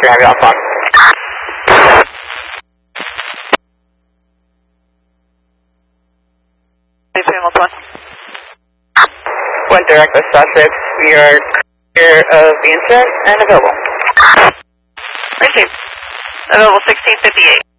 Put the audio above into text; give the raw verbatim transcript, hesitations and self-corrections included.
three, have you off on. Went direct with Sussex. We are clear of the incident and available. Thank you. Available sixteen fifty-eight.